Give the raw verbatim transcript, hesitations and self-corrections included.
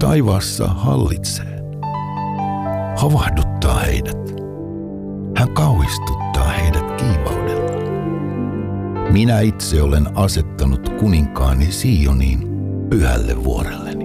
taivaassa hallitsee. Havahduttaa heidät. Hän kauhistuttaa heidät kiivaudella. Minä itse olen asettanut kuninkaani Sioniin pyhälle vuorelleni.